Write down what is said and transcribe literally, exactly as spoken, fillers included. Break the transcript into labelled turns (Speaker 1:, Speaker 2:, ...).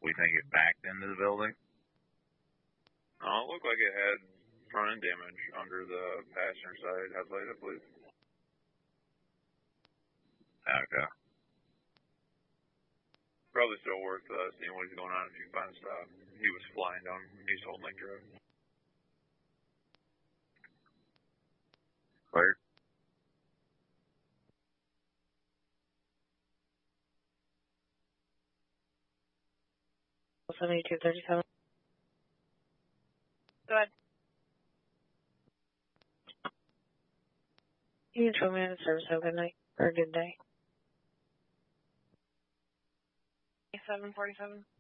Speaker 1: We think it backed into the building?
Speaker 2: Oh, it looked like it had front end damage under the passenger side headlight, I believe.
Speaker 1: Okay.
Speaker 2: Probably still worth uh, seeing what he's going on if you can find a stop. He was flying down East Holden Lake Drive.
Speaker 1: Clear.
Speaker 3: seventy-two thirty-seven. Go ahead. You can show me the service. Have a good night or a good day. seven forty-seven.